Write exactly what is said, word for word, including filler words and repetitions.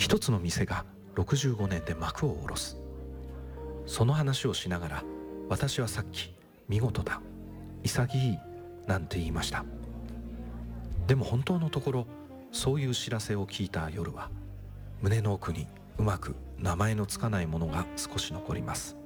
一つの店がろくじゅうごねんで幕を下ろす。その話をしながら、私はさっき見事だ、潔いなんて言いました。でも本当のところ、そういう知らせを聞いた夜は、胸の奥にうまく名前のつかないものが少し残ります。